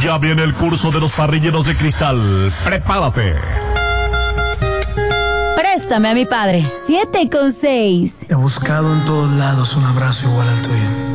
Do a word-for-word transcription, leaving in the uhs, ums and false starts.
Ya viene el curso de los parrilleros de cristal. Prepárate. Préstame a mi padre. Siete con seis. He buscado en todos lados un abrazo igual al tuyo.